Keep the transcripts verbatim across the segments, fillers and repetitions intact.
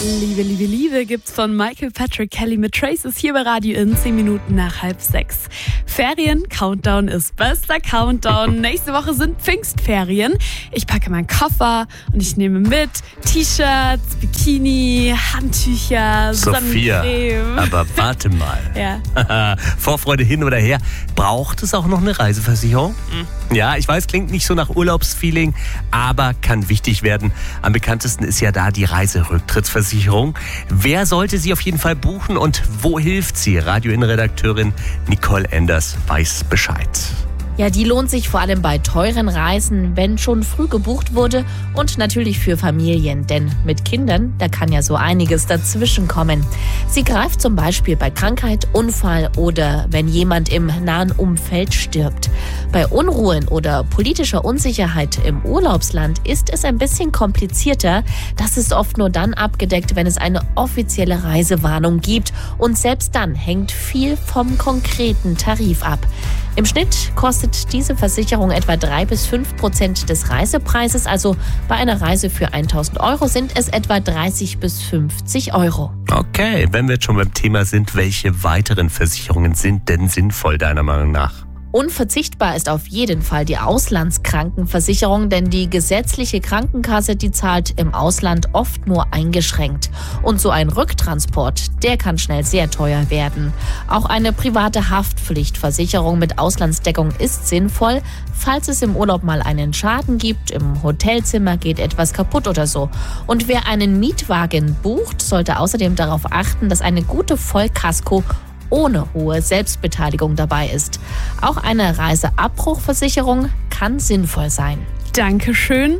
Liebe, Liebe, Liebe gibt's von Michael Patrick Kelly mit Traces hier bei Radio in zehn Minuten nach halb sechs. Ferien, Countdown ist bester Countdown. Nächste Woche sind Pfingstferien. Ich packe meinen Koffer und ich nehme mit T-Shirts, Bikini, Handtücher, Sophia, Sonnencreme. aber warte mal. Ja. Vorfreude hin oder her. Braucht es auch noch eine Reiseversicherung? Mhm. Ja, ich weiß, klingt nicht so nach Urlaubsfeeling, aber kann wichtig werden. Am bekanntesten ist ja da die Reiserücktrittsversicherung. Wer sollte sie auf jeden Fall buchen und wo hilft sie? Radio-Innenredakteurin Nicole Enders weiß Bescheid. Ja, die lohnt sich vor allem bei teuren Reisen, wenn schon früh gebucht wurde, und natürlich für Familien, denn mit Kindern, da kann ja so einiges dazwischen kommen. Sie greift zum Beispiel bei Krankheit, Unfall oder wenn jemand im nahen Umfeld stirbt. Bei Unruhen oder politischer Unsicherheit im Urlaubsland ist es ein bisschen komplizierter. Das ist oft nur dann abgedeckt, wenn es eine offizielle Reisewarnung gibt, und selbst dann hängt viel vom konkreten Tarif ab. Im Schnitt kostet diese Versicherung etwa drei bis fünf Prozent des Reisepreises. Also bei einer Reise für tausend Euro sind es etwa dreißig bis fünfzig Euro. Okay, wenn wir jetzt schon beim Thema sind, welche weiteren Versicherungen sind denn sinnvoll deiner Meinung nach? Unverzichtbar ist auf jeden Fall die Auslandskrankenversicherung, denn die gesetzliche Krankenkasse, die zahlt im Ausland oft nur eingeschränkt. Und so ein Rücktransport, der kann schnell sehr teuer werden. Auch eine private Haftpflichtversicherung mit Auslandsdeckung ist sinnvoll, falls es im Urlaub mal einen Schaden gibt, im Hotelzimmer geht etwas kaputt oder so. Und wer einen Mietwagen bucht, sollte außerdem darauf achten, dass eine gute Vollkasko ohne hohe Selbstbeteiligung dabei ist. Auch eine Reiseabbruchversicherung kann sinnvoll sein. Dankeschön.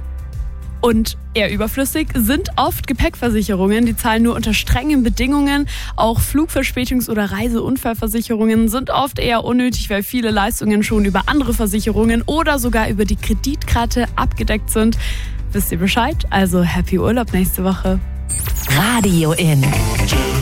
Und eher überflüssig sind oft Gepäckversicherungen. Die zahlen nur unter strengen Bedingungen. Auch Flugverspätungs- oder Reiseunfallversicherungen sind oft eher unnötig, weil viele Leistungen schon über andere Versicherungen oder sogar über die Kreditkarte abgedeckt sind. Wisst ihr Bescheid? Also happy Urlaub nächste Woche. Radio in